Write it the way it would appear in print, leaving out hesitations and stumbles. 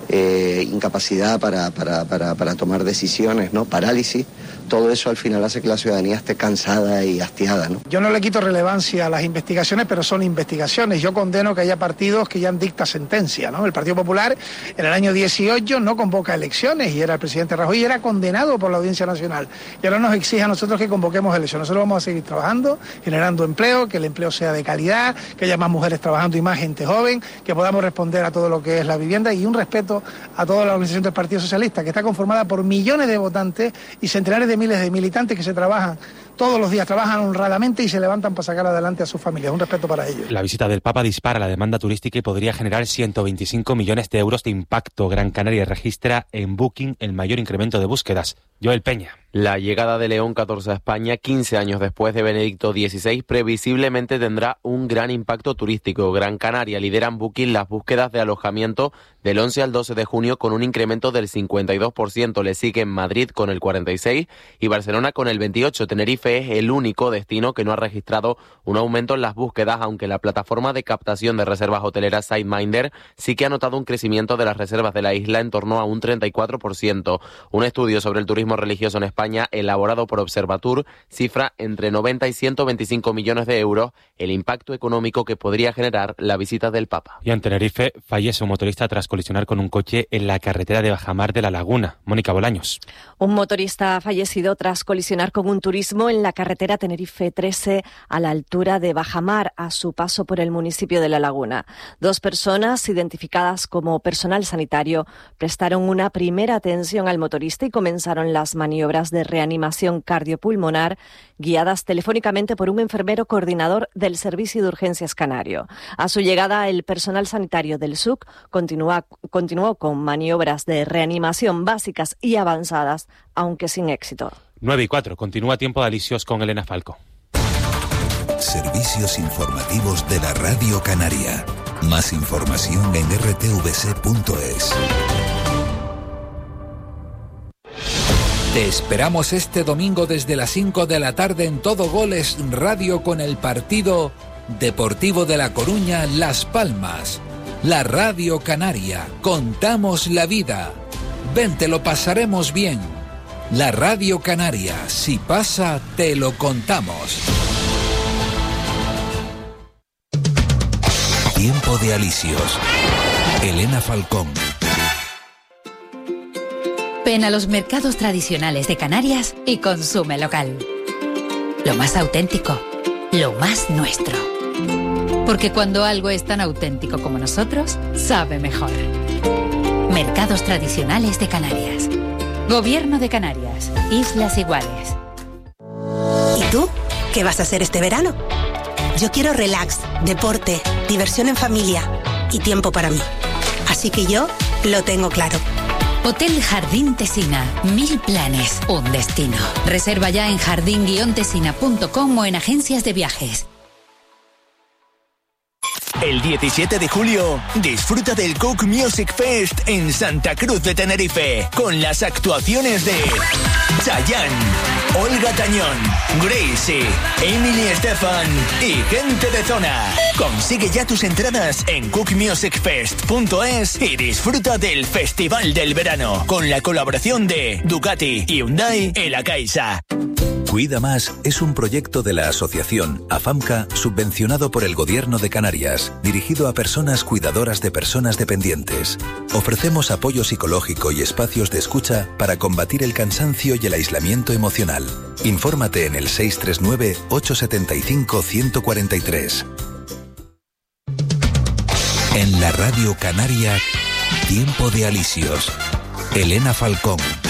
incapacidad para tomar decisiones, ¿no? Parálisis. Todo eso al final hace que la ciudadanía esté cansada y hastiada, ¿no? Yo no le quito relevancia a las investigaciones, pero son investigaciones. Yo condeno que haya partidos que ya han dicta sentencia, ¿no? El Partido Popular en el año 18 no convoca elecciones y era el presidente Rajoy y era condenado por la Audiencia Nacional. Y ahora nos exige a nosotros que convoquemos elecciones. Nosotros vamos a seguir trabajando, generando empleo, que el empleo sea de calidad, que haya más mujeres trabajando y más gente joven, que podamos responder a todo lo que es la vivienda y un respeto a toda la organización del Partido Socialista, que está conformada por millones de votantes y centenares de miles de militantes que se trabajan todos los días, trabajan honradamente y se levantan para sacar adelante a sus familias. Un respeto para ellos. La visita del Papa dispara la demanda turística y podría generar 125 millones de euros de impacto. Gran Canaria registra en Booking el mayor incremento de búsquedas. Joel Peña. La llegada de León XIV a España, 15 años después de Benedicto XVI, previsiblemente tendrá un gran impacto turístico. Gran Canaria lidera en Booking las búsquedas de alojamiento del 11 al 12 de junio con un incremento del 52%. Le siguen Madrid con el 46% y Barcelona con el 28%. Tenerife es el único destino que no ha registrado un aumento en las búsquedas, aunque la plataforma de captación de reservas hoteleras SiteMinder sí que ha notado un crecimiento de las reservas de la isla en torno a un 34%. Un estudio sobre el turismo religioso en España, elaborado por Observatur, cifra entre 90 y 125 millones de euros el impacto económico que podría generar la visita del Papa. Y en Tenerife fallece un motorista tras colisionar con un coche en la carretera de Bajamar de La Laguna. Mónica Bolaños. Un motorista ha fallecido tras colisionar con un turismo en la carretera Tenerife 13 a la altura de Bajamar, a su paso por el municipio de La Laguna. 2 personas, identificadas como personal sanitario, prestaron una primera atención al motorista y comenzaron las maniobras de reanimación cardiopulmonar guiadas telefónicamente por un enfermero coordinador del Servicio de Urgencias Canario. A su llegada, el personal sanitario del SUC continuó con maniobras de reanimación básicas y avanzadas, aunque sin éxito. 9:04. Continúa Tiempo de Alicios con Elena Falco. Servicios informativos de la Radio Canaria. Más información en rtvc.es. Te esperamos este domingo desde las 5 de la tarde en Todo Goles Radio con el partido Deportivo de La Coruña Las Palmas. La Radio Canaria. Contamos la vida. Ven, te lo pasaremos bien. La Radio Canaria. Si pasa, te lo contamos. Tiempo de Alicios. Elena Falcón. Ven a los mercados tradicionales de Canarias y consume local. Lo más auténtico, lo más nuestro. Porque cuando algo es tan auténtico como nosotros, sabe mejor. Mercados tradicionales de Canarias. Gobierno de Canarias. Islas Iguales. ¿Y tú? ¿Qué vas a hacer este verano? Yo quiero relax, deporte, diversión en familia y tiempo para mí. Así que yo lo tengo claro. Hotel Jardín Tesina. 1000 planes, un destino. Reserva ya en jardin-tesina.com o en agencias de viajes. El 17 de julio, disfruta del Cook Music Fest en Santa Cruz de Tenerife, con las actuaciones de Chayanne, Olga Tañón, Gracie, Emily Estefan y gente de zona. Consigue ya tus entradas en cookmusicfest.es y disfruta del Festival del Verano, con la colaboración de Ducati, Hyundai y La Caixa. Cuida Más es un proyecto de la asociación AFAMCA subvencionado por el Gobierno de Canarias, dirigido a personas cuidadoras de personas dependientes. Ofrecemos apoyo psicológico y espacios de escucha para combatir el cansancio y el aislamiento emocional. Infórmate en el 639-875-143. En la Radio Canaria, Tiempo de Alicios. Elena Falcón.